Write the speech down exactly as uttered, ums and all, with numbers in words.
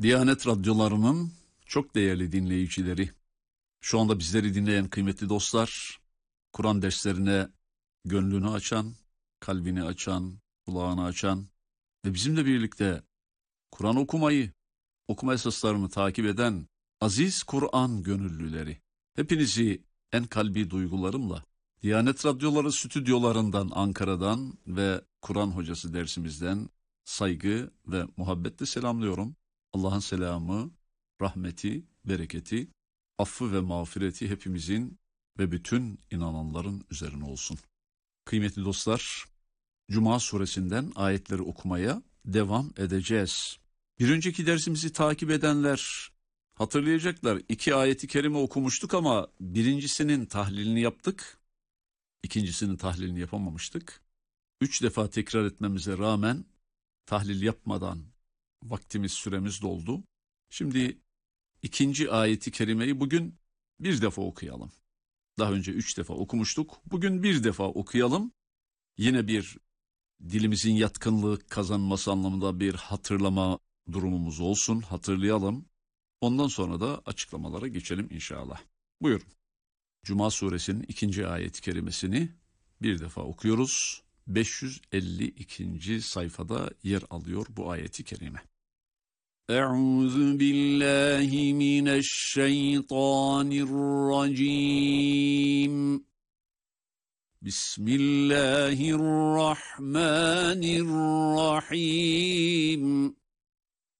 Diyanet radyolarının çok değerli dinleyicileri, şu anda bizleri dinleyen kıymetli dostlar, Kur'an derslerine gönlünü açan, kalbini açan, kulağını açan ve bizimle birlikte Kur'an okumayı, okuma esaslarını takip eden aziz Kur'an gönüllüleri, hepinizi en kalbi duygularımla Diyanet radyoları stüdyolarından, Ankara'dan ve Kur'an hocası dersimizden saygı ve muhabbetle selamlıyorum. Allah'ın selamı, rahmeti, bereketi, affı ve mağfireti hepimizin ve bütün inananların üzerine olsun. Kıymetli dostlar, Cuma suresinden ayetleri okumaya devam edeceğiz. Bir önceki dersimizi takip edenler hatırlayacaklar. İki ayeti kerime okumuştuk ama birincisinin tahlilini yaptık. İkincisinin tahlilini yapamamıştık. Üç defa tekrar etmemize rağmen tahlil yapmadan vaktimiz, süremiz doldu. Şimdi ikinci ayeti kerimeyi bugün bir defa okuyalım. Daha önce üç defa okumuştuk. Bugün bir defa okuyalım. Yine bir dilimizin yatkınlığı kazanması anlamında bir hatırlama durumumuz olsun. Hatırlayalım. Ondan sonra da açıklamalara geçelim inşallah. Buyurun. Cuma suresinin ikinci ayet-i kerimesini bir defa okuyoruz. beş yüz elli ikinci sayfada yer alıyor bu ayet-i kerime. Euzu billahi mineşşeytanirracim. Bismillahirrahmanirrahim.